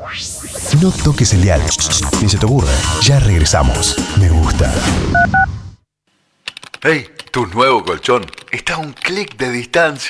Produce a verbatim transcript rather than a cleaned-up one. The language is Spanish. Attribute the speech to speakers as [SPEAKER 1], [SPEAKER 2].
[SPEAKER 1] No toques el dial. Ni se te ocurra. Ya regresamos. Me gusta.
[SPEAKER 2] Hey, tu nuevo colchón está a un clic de distancia.